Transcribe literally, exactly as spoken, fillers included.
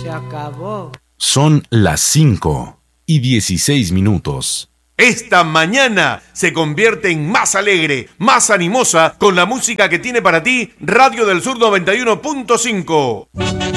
se acabó. Son las cinco y dieciséis minutos. Esta mañana se convierte en más alegre, más animosa con la música que tiene para ti Radio del Sur noventa y uno punto cinco.